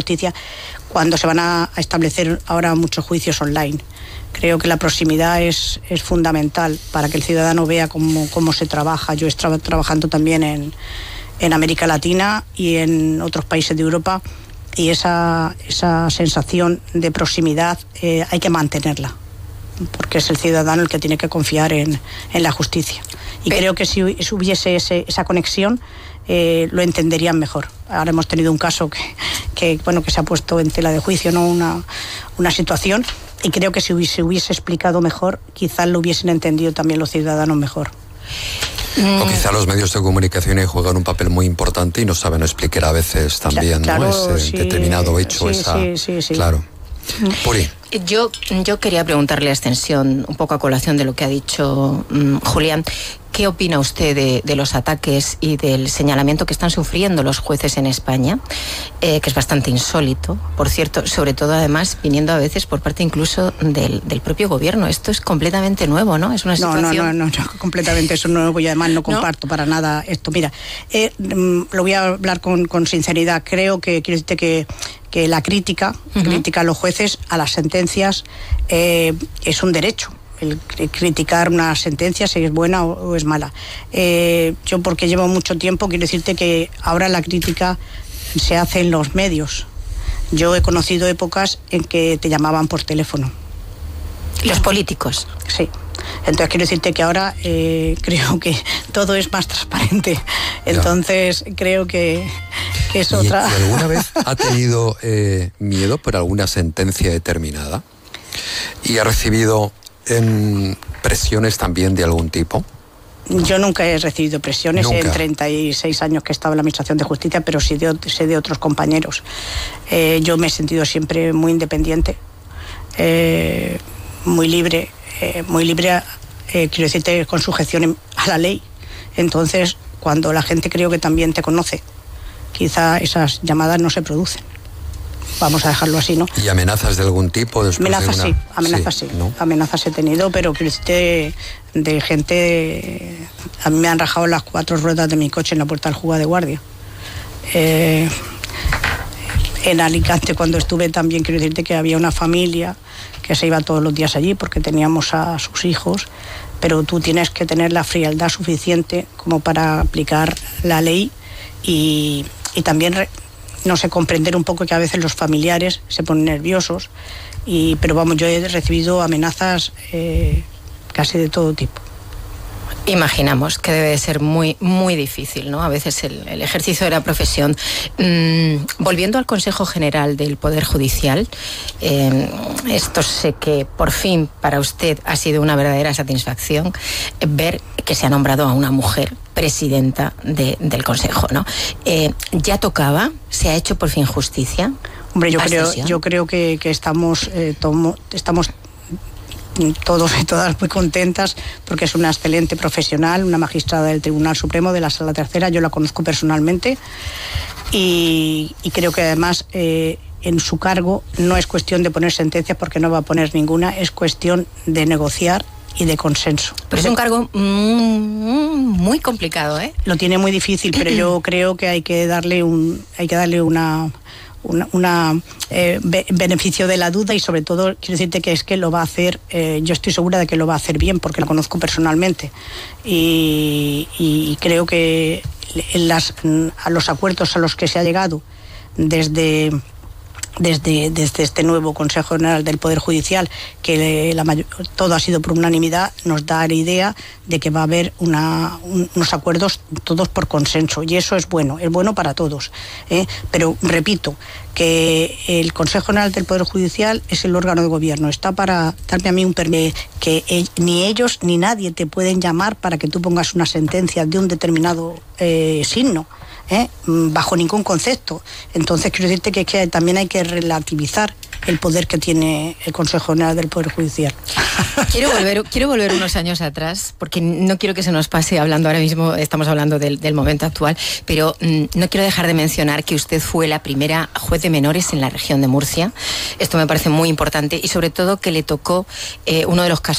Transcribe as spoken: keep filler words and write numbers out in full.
Justicia, cuando se van a, a establecer ahora muchos juicios online. Creo que la proximidad es, es fundamental para que el ciudadano vea cómo, cómo se trabaja. Yo he estado trabajando también en, en América Latina y en otros países de Europa, y esa, esa sensación de proximidad eh, hay que mantenerla, porque es el ciudadano el que tiene que confiar en, en la justicia. Y Pero... creo que si hubiese ese, esa conexión, eh, lo entenderían mejor. Ahora hemos tenido un caso que, que, bueno, que se ha puesto en tela de juicio, ¿no? una, una situación, y creo que si hubiese, hubiese explicado mejor, quizás lo hubiesen entendido también los ciudadanos mejor. O quizá los medios de comunicación juegan un papel muy importante y no saben explicar a veces también, claro, ¿no? Ese sí, determinado hecho, sí, esa... Sí, sí, sí. Claro. Puri. Yo, yo quería preguntarle a extensión, un poco a colación de lo que ha dicho um, Julián, ¿qué opina usted de, de los ataques y del señalamiento que están sufriendo los jueces en España? Eh, que es bastante insólito, por cierto, sobre todo además viniendo a veces por parte incluso del, del propio gobierno. Esto es completamente nuevo, ¿no? Es una no, situación... No, no, no, no, completamente eso nuevo, y además no comparto ¿No? para nada esto. Mira, eh, lo voy a hablar con, con sinceridad. Creo que, quiero decirte que que la crítica, uh-huh. crítica a los jueces, a las sentencias, eh, es un derecho. El criticar una sentencia, si es buena o, o es mala. Eh, yo, porque llevo mucho tiempo, quiero decirte que ahora la crítica se hace en los medios. Yo he conocido épocas en que te llamaban por teléfono. ¿Los políticos? Sí. Entonces quiero decirte que ahora eh, creo que todo es más transparente. Entonces ya. creo que, que es ¿Y, otra... ¿Y alguna vez ha tenido eh, miedo por alguna sentencia determinada? ¿Y ha recibido eh, presiones también de algún tipo? Yo nunca he recibido presiones ¿Nunca? en treinta y seis años que he estado en la Administración de Justicia, pero sí de, sé de otros compañeros. Eh, yo me he sentido siempre muy independiente, eh, muy libre, eh, muy libre, eh, quiero decirte, con sujeción a la ley. Entonces, cuando la gente creo que también te conoce, quizá esas llamadas no se producen. Vamos a dejarlo así, ¿no? ¿Y amenazas de algún tipo? Amenazas de una... sí, amenazas sí, sí. ¿No? Amenazas he tenido, pero de, de gente... A mí me han rajado las cuatro ruedas de mi coche en la puerta del juzgado de guardia. Eh, en Alicante, cuando estuve también, quiero decirte que había una familia que se iba todos los días allí porque teníamos a sus hijos, pero tú tienes que tener la frialdad suficiente como para aplicar la ley y, y también... Re, no sé, comprender un poco que a veces los familiares se ponen nerviosos, y, pero vamos, yo he recibido amenazas eh, casi de todo tipo. Imaginamos que debe de ser muy, muy difícil, ¿no? A veces el, el ejercicio de la profesión. Mm, volviendo al Consejo General del Poder Judicial, eh, esto sé que por fin para usted ha sido una verdadera satisfacción eh, ver que se ha nombrado a una mujer presidenta de, del Consejo, ¿no? Eh, ¿Ya tocaba? ¿Se ha hecho por fin justicia? Hombre, yo creo, yo creo que, que estamos, eh, tomo, estamos todos y todas muy contentas, porque es una excelente profesional, una magistrada del Tribunal Supremo de la Sala Tercera. Yo la conozco personalmente y, y creo que además eh, en su cargo no es cuestión de poner sentencias, porque no va a poner ninguna, es cuestión de negociar y de consenso. Pero es un cargo muy complicado, ¿eh? Lo tiene muy difícil, pero yo creo que hay que darle un, hay que darle una, una, una eh, be, beneficio de la duda, y sobre todo quiero decirte que es que lo va a hacer, eh, yo estoy segura de que lo va a hacer bien, porque la conozco personalmente, y, y creo que en las, a los acuerdos a los que se ha llegado desde Desde, desde este nuevo Consejo General del Poder Judicial, que la mayor, todo ha sido por unanimidad, nos da la idea de que va a haber una, un, unos acuerdos todos por consenso, y eso es bueno, es bueno para todos, ¿eh? Pero repito, que el Consejo General del Poder Judicial es el órgano de gobierno, está para darme a mí un permiso, que eh, ni ellos ni nadie te pueden llamar para que tú pongas una sentencia de un determinado eh, signo. ¿Eh? Bajo ningún concepto. Entonces quiero decirte que, que también hay que relativizar el poder que tiene el Consejo General del Poder Judicial. Quiero volver, quiero volver unos años atrás, porque no quiero que se nos pase hablando ahora mismo, estamos hablando del, del momento actual, pero mmm, no quiero dejar de mencionar que usted fue la primera juez de menores en la región de Murcia. Esto me parece muy importante, y sobre todo que le tocó eh, uno de los casos